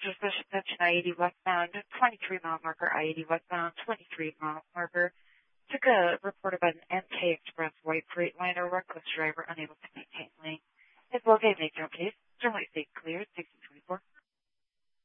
position attention I-80 westbound, 23-mile marker, I-80 westbound, 23-mile marker. Took a report about an MK Express white freight liner, reckless driver unable to maintain lane. His located nature case, generally stayed clear, 66